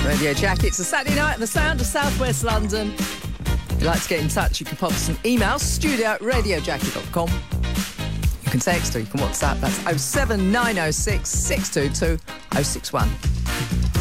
Radio Jack. It's a Saturday night at the sound of southwest London. If you'd like to get in touch, you can pop us an email, studio@radiojacket.com. You can text or you can WhatsApp. That's 07906 622 061.